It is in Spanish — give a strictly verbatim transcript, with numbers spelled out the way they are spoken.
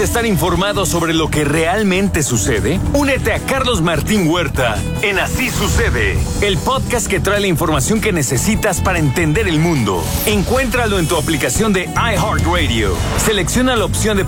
estar informado sobre lo que realmente sucede? Únete a Carlos Martín Huerta en Así Sucede, el podcast que trae la información que necesitas para entender el mundo. Encuéntralo en tu aplicación de iHeartRadio. Selecciona la opción de